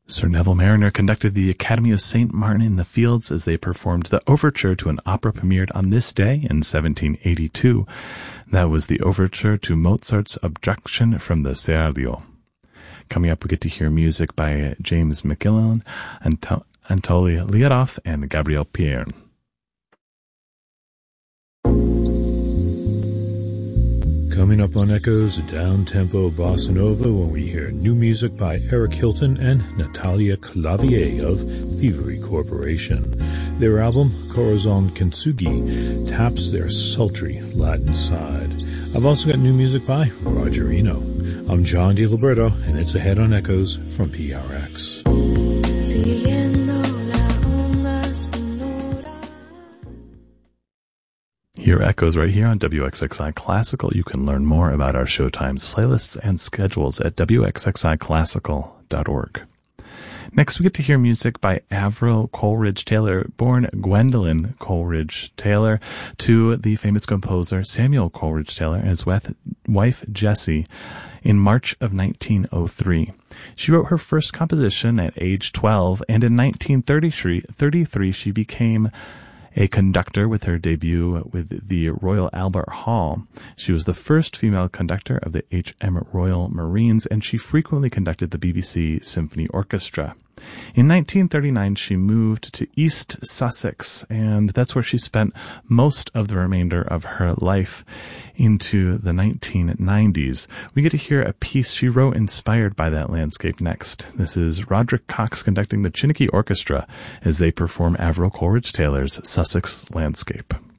Sir Neville Marriner conducted the Academy of St. Martin in the Fields as they performed the overture to an opera premiered on this day in 1782. That was the overture to Mozart's Objection from the Serlio. Coming up, we get to hear music by James McGillan, Anatoly Liadov, and Gabriel Pierre. Coming up on Echoes, down-tempo bossa nova when we hear new music by Eric Hilton and Natalia Clavier of Thievery Corporation. Their album, Corazon Kintsugi, taps their sultry Latin side. I've also got new music by Roger Eno. I'm John DiLiberto, and it's ahead on Echoes from PRX. Here Echoes right here on WXXI Classical. You can learn more about our showtimes, playlists, and schedules at wxxiclassical.org. Next, we get to hear music by Avril Coleridge Taylor, born Gwendolyn Coleridge Taylor, to the famous composer Samuel Coleridge Taylor and his wife Jessie in March of 1903. She wrote her first composition at age 12, and in 1933 she became a conductor with her debut with the Royal Albert Hall. She was the first female conductor of the H.M. Royal Marines, and she frequently conducted the BBC Symphony Orchestra. In 1939, she moved to East Sussex, and that's where she spent most of the remainder of her life into the 1990s. We get to hear a piece she wrote inspired by that landscape next. This is Roderick Cox conducting the Chiniki Orchestra as they perform Avril Coleridge Taylor's Sussex Landscape.